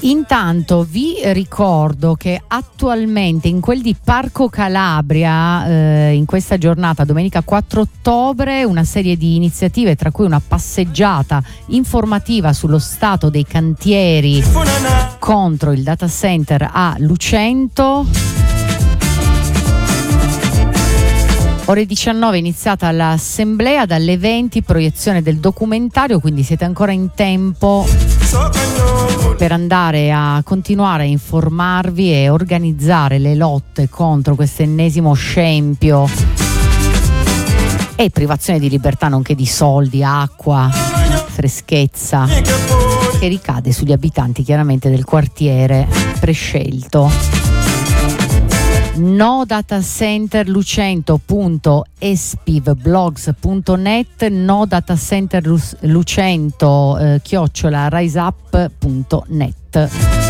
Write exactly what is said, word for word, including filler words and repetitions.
Intanto vi ricordo che attualmente in quel di Parco Calabria, eh, in questa giornata, domenica quattro ottobre, una serie di iniziative, tra cui una passeggiata informativa sullo stato dei cantieri contro il data center a Lucento. Ore diciannove è iniziata l'assemblea, dalle venti proiezione del documentario, quindi siete ancora in tempo per andare a continuare a informarvi e organizzare le lotte contro questo ennesimo scempio e privazione di libertà, nonché di soldi, acqua, freschezza, che ricade sugli abitanti chiaramente del quartiere prescelto. no data center lucento punto espivblogs punto net, no data center lucento eh, chiocciola riseup punto net.